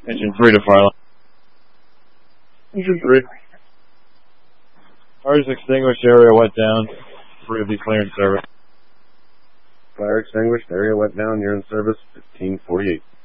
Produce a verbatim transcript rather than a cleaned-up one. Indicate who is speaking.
Speaker 1: Engine three to fire line. Engine three. Fire is extinguished, area went down. Three of these clear in service.
Speaker 2: Fire extinguished, area went down, you're in service, fifteen forty-eight.